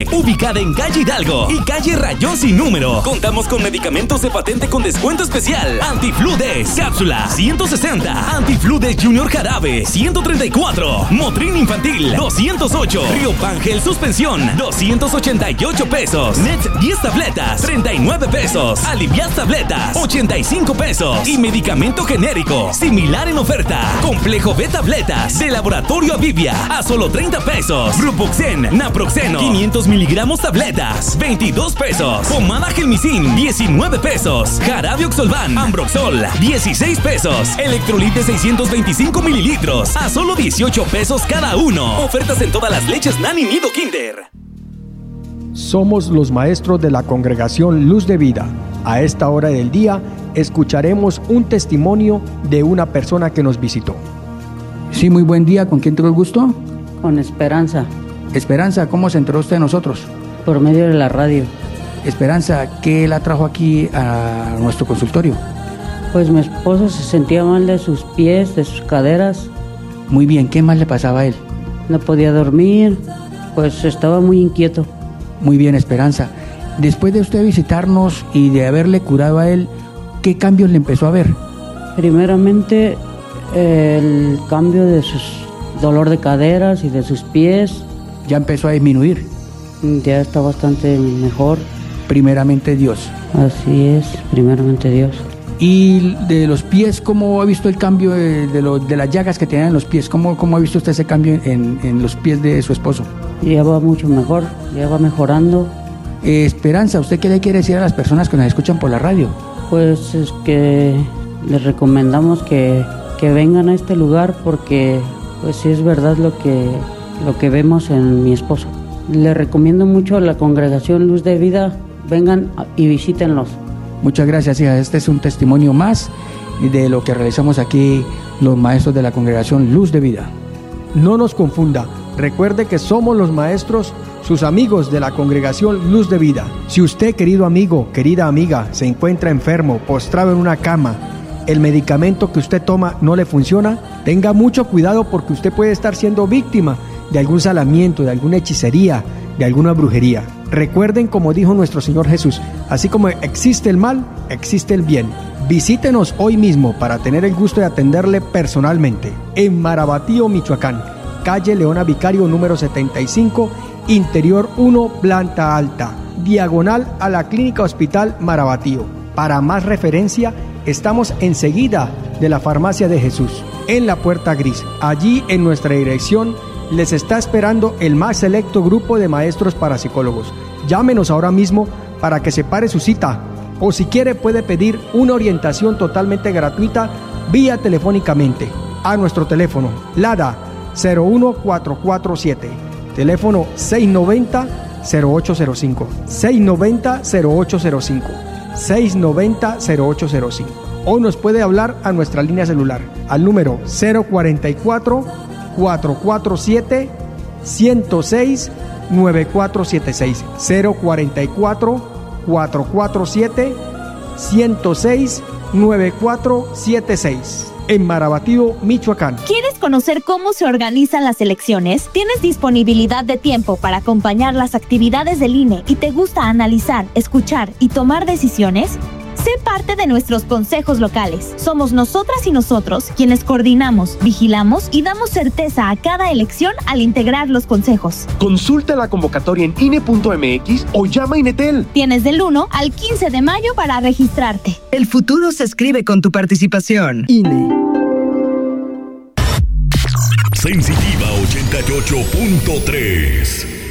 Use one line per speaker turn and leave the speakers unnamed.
ubicada en calle Hidalgo y calle Rayón sin número. Contamos con medicamentos de patente con descuento especial. Antifludes, cápsula, 160. Antifludes Junior Jarabe, 134. Motrin Infantil, 208. Riopangel Suspensión, 288 pesos. Net 10 tabletas, 39 pesos. Alivias tabletas, 85 pesos. Y medicamento genérico, similar en oferta. Complejo B tabletas, de Laboratorio Avivia, a solo 30 pesos. Brupoxen, Naproxeno, 500 miligramos tabletas, 22 pesos. Pomada Gelmicin, 19 pesos. Jarabe Oxolvan, Ambroxol, 16 pesos. Electrolit de 625 mililitros, a solo 18 pesos cada uno. Ofertas en todas las leches Nani Nido Kinder.
Somos los maestros de la Congregación Luz de Vida. A esta hora del día escucharemos un testimonio de una persona que nos visitó.
Sí, muy buen día. ¿Con quién tengo el gusto?
Con Esperanza.
Esperanza, ¿cómo se enteró usted de nosotros?
Por medio de la radio.
Esperanza, ¿qué la trajo aquí a nuestro consultorio?
Pues mi esposo se sentía mal de sus pies, de sus caderas.
Muy bien, ¿qué más le pasaba a él?
No podía dormir, pues estaba muy inquieto.
Muy bien, Esperanza. Después de usted visitarnos y de haberle curado a él, ¿qué cambios le empezó a ver?
Primeramente, el cambio de sus dolor de caderas y de sus pies.
Ya empezó a disminuir.
Ya está bastante mejor.
Primeramente Dios.
Así es, primeramente Dios.
Y de los pies, ¿cómo ha visto el cambio de las llagas que tenían en los pies? ¿Cómo ha visto usted ese cambio en los pies de su esposo?
Ya va mucho mejor, ya va mejorando.
Esperanza, ¿usted qué le quiere decir a las personas que nos escuchan por la radio?
Pues es que les recomendamos que vengan a este lugar porque pues sí es verdad lo que vemos en mi esposo. Les recomiendo mucho a la Congregación Luz de Vida, vengan y visítenlos.
Muchas gracias, hija. Este es un testimonio más de lo que realizamos aquí los maestros de la Congregación Luz de Vida.
No nos confunda, recuerde que somos los maestros, sus amigos de la Congregación Luz de Vida. Si usted, querido amigo, querida amiga, se encuentra enfermo, postrado en una cama, el medicamento que usted toma no le funciona, tenga mucho cuidado porque usted puede estar siendo víctima de algún salamiento, de alguna hechicería, de alguna brujería. Recuerden, como dijo nuestro Señor Jesús, así como existe el mal, existe el bien. Visítenos hoy mismo para tener el gusto de atenderle personalmente en Marabatío, Michoacán, calle Leona Vicario número 75, interior 1, planta alta, diagonal a la Clínica Hospital Marabatío. Para más referencia, estamos enseguida de la Farmacia de Jesús, en la Puerta Gris. Allí, en nuestra dirección, les está esperando el más selecto grupo de maestros parapsicólogos. Llámenos ahora mismo para que separe su cita, o si quiere puede pedir una orientación totalmente gratuita vía telefónicamente a nuestro teléfono LADA 01447, teléfono 690-0805, 690-0805, 690-0805, o nos puede hablar a nuestra línea celular al número 044-447-106-9476, 044-447-106-9476, en Marabatío, Michoacán.
¿Quieres conocer cómo se organizan las elecciones? ¿Tienes disponibilidad de tiempo para acompañar las actividades del INE y te gusta analizar, escuchar y tomar decisiones? Sé parte de nuestros consejos locales. Somos nosotras y nosotros quienes coordinamos, vigilamos y damos certeza a cada elección al integrar los consejos.
Consulta la convocatoria en INE.mx o llama a Inetel.
Tienes del 1 al 15 de mayo para registrarte.
El futuro se escribe con tu participación.
INE.
Sensitiva 88.3